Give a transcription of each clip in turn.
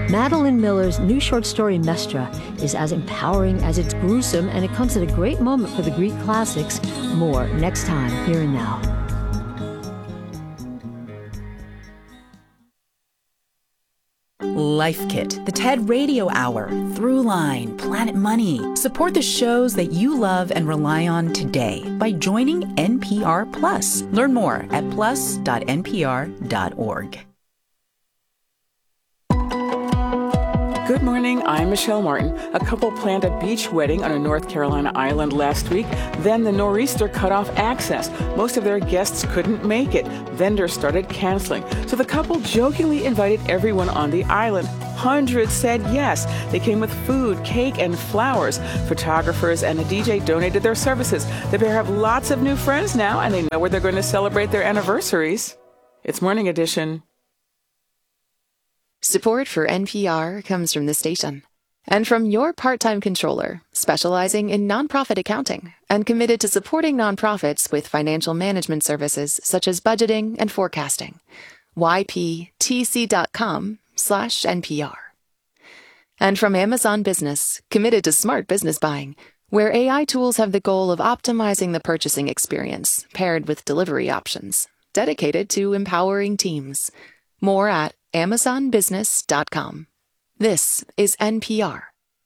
Madeline Miller's new short story, Mestra, is as empowering as it's gruesome, and it comes at a great moment for the Greek classics. More next time, here and now. Life Kit, the TED Radio Hour, Throughline, Planet Money. Support the shows that you love and rely on today by joining NPR Plus. Learn more at plus.npr.org. Good morning, I'm Michelle Martin. A couple planned a beach wedding on a North Carolina island last week. Then the nor'easter cut off access. Most of their guests couldn't make it. Vendors started canceling. So the couple jokingly invited everyone on the island. Hundreds said yes. They came with food, cake, and flowers. Photographers and a DJ donated their services. The pair have lots of new friends now, and they know where they're going to celebrate their anniversaries. It's Morning Edition. Support for NPR comes from the station and from your part-time controller, specializing in nonprofit accounting and committed to supporting nonprofits with financial management services such as budgeting and forecasting. yptc.com/NPR. And from Amazon Business, committed to smart business buying, where AI tools have the goal of optimizing the purchasing experience paired with delivery options, dedicated to empowering teams. More at amazonbusiness.com. This is NPR.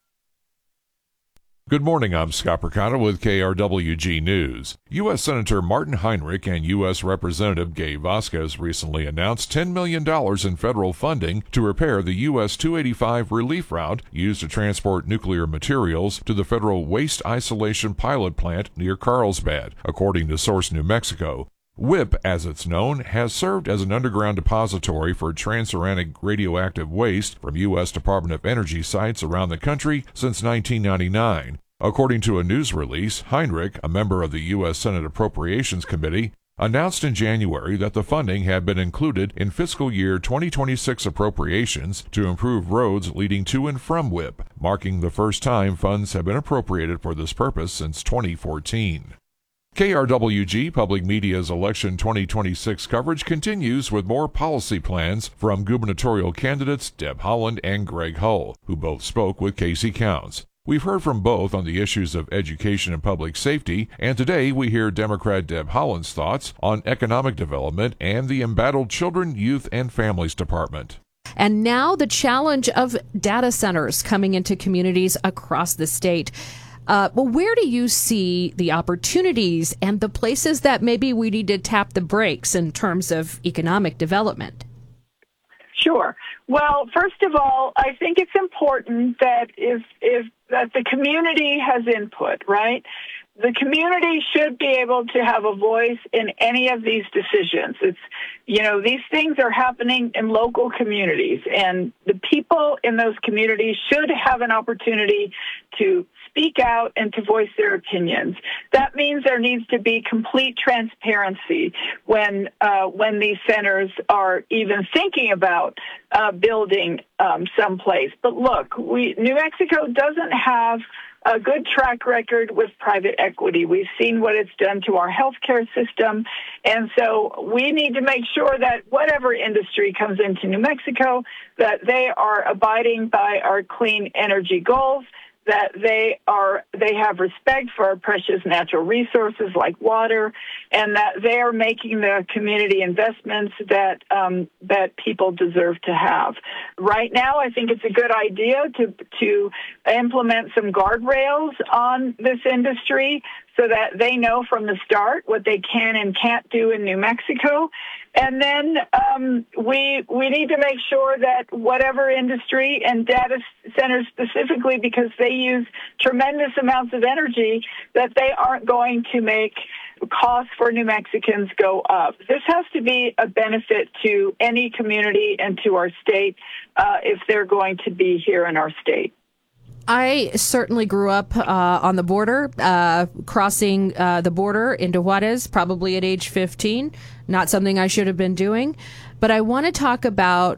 Good morning, I'm Scott Percana with KRWG News. U.S. Senator Martin Heinrich and U.S. Representative Gay Vasquez recently announced $10 million in federal funding to repair the U.S. 285 relief route used to transport nuclear materials to the federal waste isolation pilot plant near Carlsbad, according to Source New Mexico. WIPP, as it's known, has served as an underground depository for transuranic radioactive waste from U.S. Department of Energy sites around the country since 1999. According to a news release, Heinrich, a member of the U.S. Senate Appropriations Committee, announced in January that the funding had been included in fiscal year 2026 appropriations to improve roads leading to and from WIPP, marking the first time funds have been appropriated for this purpose since 2014. KRWG Public Media's Election 2026 coverage continues with more policy plans from gubernatorial candidates Deb Haaland and Greg Hull, who both spoke with Casey Counts. We've heard from both on the issues of education and public safety, and today we hear Democrat Deb Haaland's thoughts on economic development and the embattled Children, Youth, and Families Department. And now the challenge of data centers coming into communities across the state. Well, where do you see the opportunities and the places that maybe we need to tap the brakes in terms of economic development? Sure. Well, first of all, I think it's important that that the community has input, right? The community should be able to have a voice in any of these decisions. These things are happening in local communities, and the people in those communities should have an opportunity to speak out and to voice their opinions. That means there needs to be complete transparency when these centers are even thinking about building someplace. But look, New Mexico doesn't have a good track record with private equity. We've seen what it's done to our healthcare system. And so we need to make sure that whatever industry comes into New Mexico, that they are abiding by our clean energy goals, that they have respect for our precious natural resources like water, and that they are making the community investments that people deserve to have. Right now, I think it's a good idea to implement some guardrails on this industry so that they know from the start what they can and can't do in New Mexico. And then we need to make sure that whatever industry, and data centers specifically, because they use tremendous amounts of energy, that they aren't going to make costs for New Mexicans go up. This has to be a benefit to any community and to our state if they're going to be here in our state. I certainly grew up on the border, crossing the border into Juarez, probably at age 15. Not something I should have been doing. But I want to talk about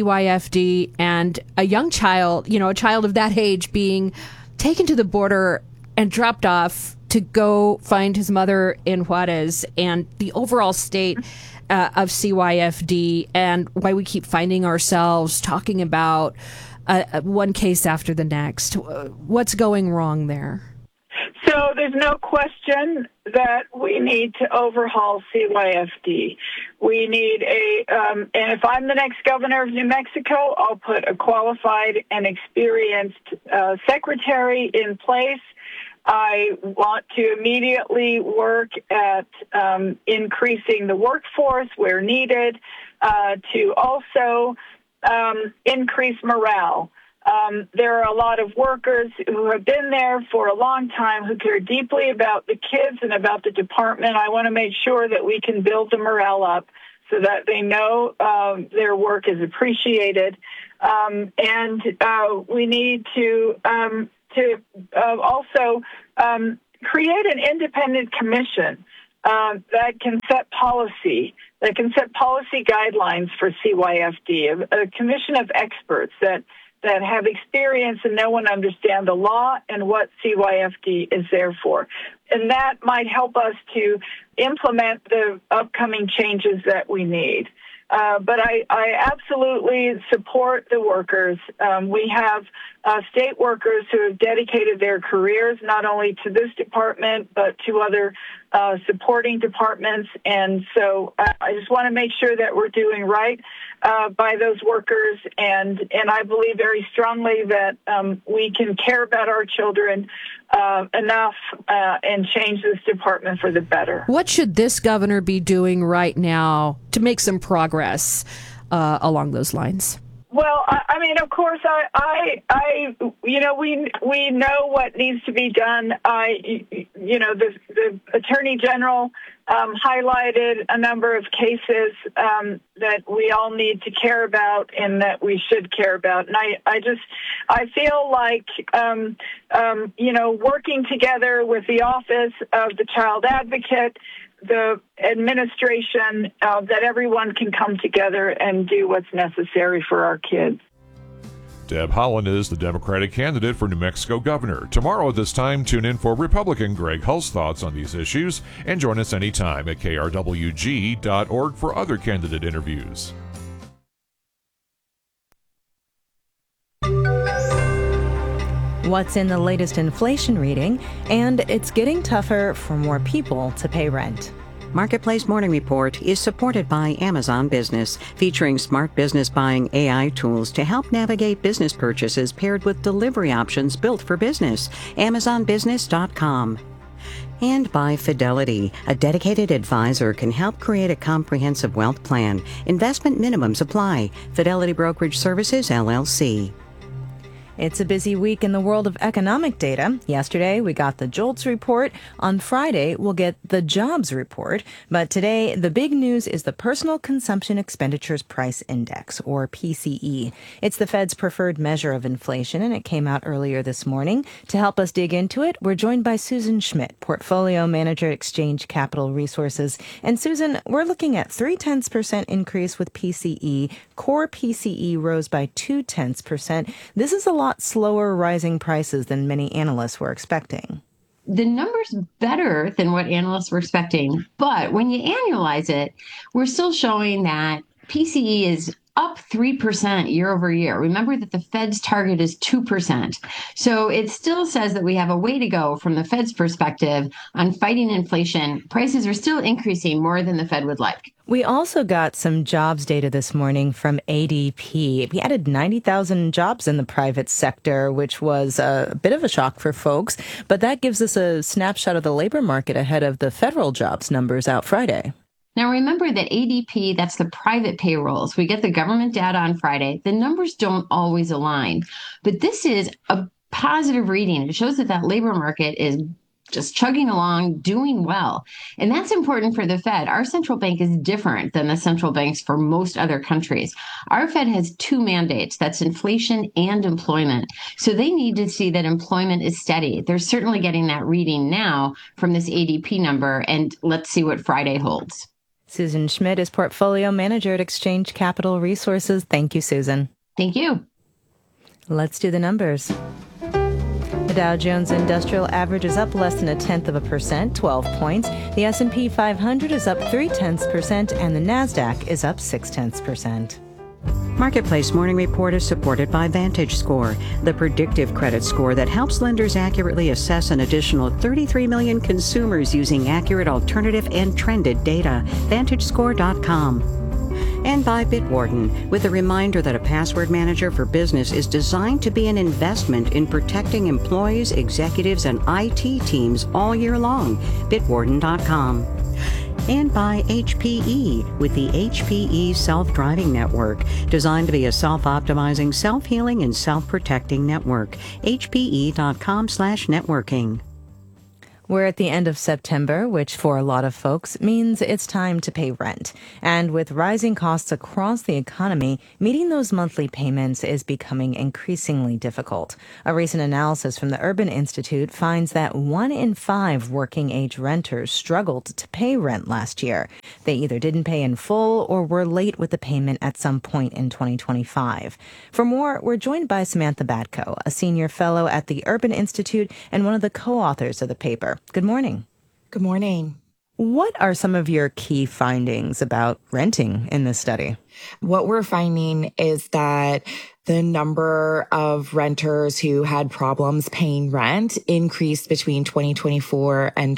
CYFD and a young child, a child of that age being taken to the border and dropped off to go find his mother in Juarez, and the overall state of CYFD and why we keep finding ourselves talking about one case after the next. What's going wrong there? So there's no question that we need to overhaul CYFD. We need and if I'm the next governor of New Mexico, I'll put a qualified and experienced secretary in place. I want to immediately work at increasing the workforce where needed, to also increase morale. There are a lot of workers who have been there for a long time who care deeply about the kids and about the department. I want to make sure that we can build the morale up so that they know their work is appreciated. And we need to also create an independent commission that can set policy guidelines for CYFD, a commission of experts that have experience and know and understand the law and what CYFD is there for. And that might help us to implement the upcoming changes that we need. But I absolutely support the workers. We have state workers who have dedicated their careers not only to this department, but to other supporting departments. And so I just want to make sure that we're doing right by those workers. And I believe very strongly that we can care about our children enough and change this department for the better. What should this governor be doing right now to make some progress along those lines? Well, I mean, of course, we know what needs to be done. The Attorney General highlighted a number of cases that we all need to care about and that we should care about. And I feel like, working together with the Office of the Child Advocate, the administration, that everyone can come together and do what's necessary for our kids. Deb Haaland is the Democratic candidate for New Mexico governor. Tomorrow at this time, tune in for Republican Greg Hull's thoughts on these issues, and join us anytime at krwg.org for other candidate interviews. What's in the latest inflation reading, and it's getting tougher for more people to pay rent. Marketplace Morning Report is supported by Amazon Business, featuring smart business buying AI tools to help navigate business purchases paired with delivery options built for business. AmazonBusiness.com. And by Fidelity, a dedicated advisor can help create a comprehensive wealth plan. Investment minimums apply. Fidelity Brokerage Services, LLC. It's a busy week in the world of economic data. Yesterday, we got the JOLTS report. On Friday, we'll get the jobs report. But today, the big news is the Personal Consumption Expenditures Price Index, or PCE. It's the Fed's preferred measure of inflation, and it came out earlier this morning. To help us dig into it, we're joined by Susan Schmidt, Portfolio Manager at Exchange Capital Resources. And Susan, we're looking at 0.3% increase with PCE. Core PCE rose by 0.2%. This is a lot slower rising prices than many analysts were expecting. The number's better than what analysts were expecting, but when you annualize it, we're still showing that PCE is up 3% year over year. Remember that the Fed's target is 2%. So it still says that we have a way to go from the Fed's perspective on fighting inflation. Prices are still increasing more than the Fed would like. We also got some jobs data this morning from ADP. We added 90,000 jobs in the private sector, which was a bit of a shock for folks. But that gives us a snapshot of the labor market ahead of the federal jobs numbers out Friday. Now, remember that ADP, that's the private payrolls. We get the government data on Friday. The numbers don't always align. But this is a positive reading. It shows that that labor market is just chugging along, doing well. And that's important for the Fed. Our central bank is different than the central banks for most other countries. Our Fed has two mandates. That's inflation and employment. So they need to see that employment is steady. They're certainly getting that reading now from this ADP number. And let's see what Friday holds. Susan Schmidt is Portfolio Manager at Exchange Capital Resources. Thank you, Susan. Thank you. Let's do the numbers. The Dow Jones Industrial Average is up less than 0.1%, 12 points. The S&P 500 is up 0.3%, and the Nasdaq is up 0.6%. Marketplace Morning Report is supported by VantageScore, the predictive credit score that helps lenders accurately assess an additional 33 million consumers using accurate alternative and trended data. VantageScore.com. And by Bitwarden, with a reminder that a password manager for business is designed to be an investment in protecting employees, executives, and IT teams all year long. Bitwarden.com. And by HPE, with the HPE Self-Driving Network, designed to be a self-optimizing, self-healing, and self-protecting network. HPE.com/networking. We're at the end of September, which for a lot of folks means it's time to pay rent. And with rising costs across the economy, meeting those monthly payments is becoming increasingly difficult. A recent analysis from the Urban Institute finds that 1 in 5 working-age renters struggled to pay rent last year. They either didn't pay in full or were late with the payment at some point in 2025. For more, we're joined by Samantha Batko, a senior fellow at the Urban Institute and one of the co-authors of the paper. Good morning. Good morning. What are some of your key findings about renting in this study? What we're finding is that the number of renters who had problems paying rent increased between 2024 and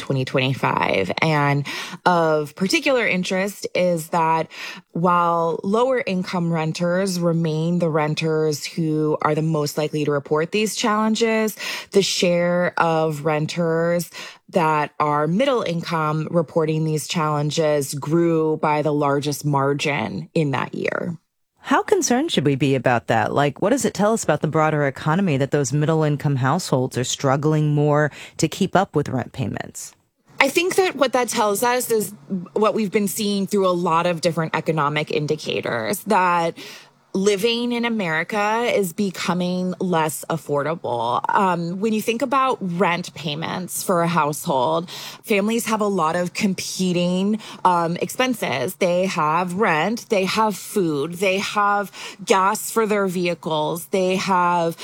2025. And of particular interest is that while lower income renters remain the renters who are the most likely to report these challenges, the share of renters that are middle income reporting these challenges grew by the largest margin in that year. How concerned should we be about that? Like, what does it tell us about the broader economy that those middle-income households are struggling more to keep up with rent payments? I think that what that tells us is what we've been seeing through a lot of different economic indicators, that living in America is becoming less affordable. When you think about rent payments for a household, families have a lot of competing expenses. They have rent, they have food, they have gas for their vehicles, they have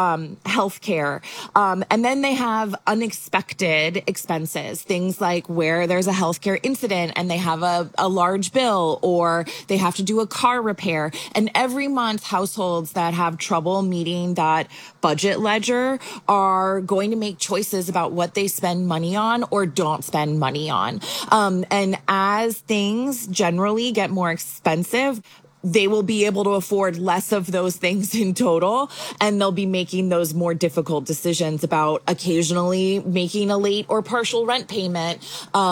healthcare, and then they have unexpected expenses, things like where there's a healthcare incident and they have a large bill, or they have to do a car repair. And every month, households that have trouble meeting that budget ledger are going to make choices about what they spend money on or don't spend money on. And as things generally get more expensive, they will be able to afford less of those things in total, and they'll be making those more difficult decisions about occasionally making a late or partial rent payment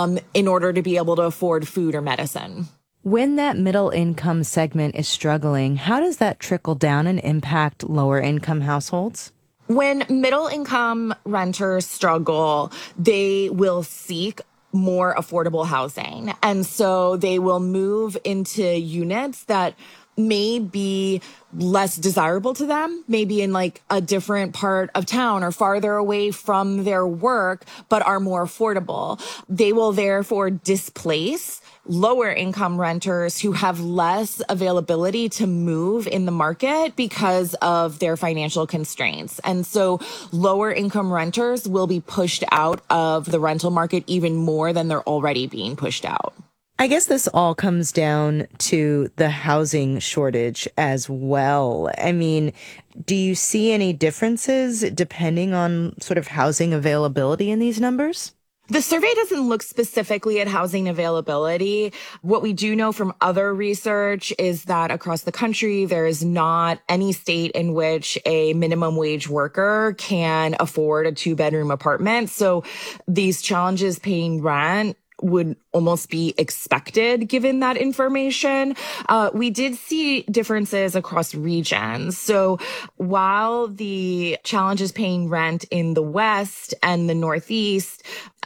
in order to be able to afford food or medicine. When that middle income segment is struggling, how does that trickle down and impact lower income households? When middle income renters struggle, they will seek more affordable housing. And so they will move into units that may be less desirable to them, maybe in like a different part of town or farther away from their work, but are more affordable. They will therefore displace lower income renters who have less availability to move in the market because of their financial constraints. And so lower income renters will be pushed out of the rental market even more than they're already being pushed out. I guess this all comes down to the housing shortage as well. I mean, do you see any differences depending on sort of housing availability in these numbers? The survey doesn't look specifically at housing availability. What we do know from other research is that across the country, there is not any state in which a minimum wage worker can afford a 2-bedroom apartment. So these challenges paying rent would almost be expected given that information. We did see differences across regions. So while the challenges paying rent in the West and the Northeast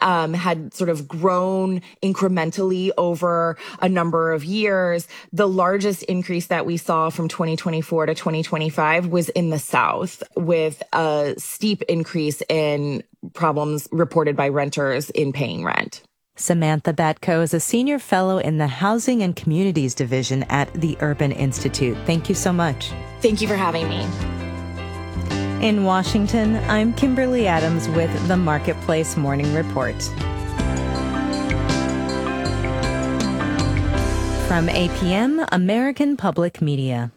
had sort of grown incrementally over a number of years, the largest increase that we saw from 2024 to 2025 was in the South, with a steep increase in problems reported by renters in paying rent. Samantha Batko is a senior fellow in the Housing and Communities Division at the Urban Institute. Thank you so much. Thank you for having me. In Washington, I'm Kimberly Adams with the Marketplace Morning Report. From APM, American Public Media.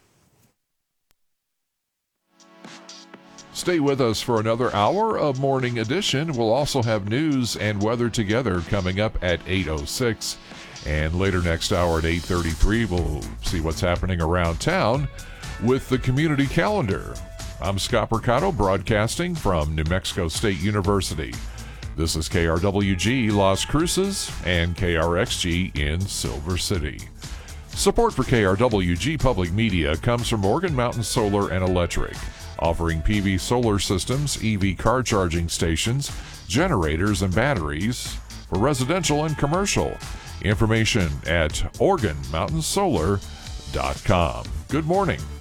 Stay with us for another hour of Morning Edition. We'll also have news and weather together coming up at 8:06. And later next hour at 8:33, we'll see what's happening around town with the community calendar. I'm Scott Percato, broadcasting from New Mexico State University. This is KRWG Las Cruces and KRXG in Silver City. Support for KRWG Public Media comes from Morgan Mountain Solar and Electric, offering PV solar systems, EV car charging stations, generators, and batteries for residential and commercial. Information at OregonMountainSolar.com. Good morning.